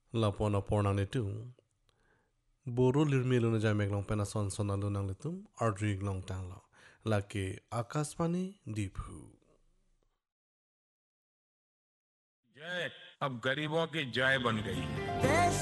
Lapona pornang nitu. Boro lirmilu na jamek long pena son sonalu nang litum ardrig long tang lo. Laki Akashvani Diphu. जय अब गरीबों की जय बन गई है।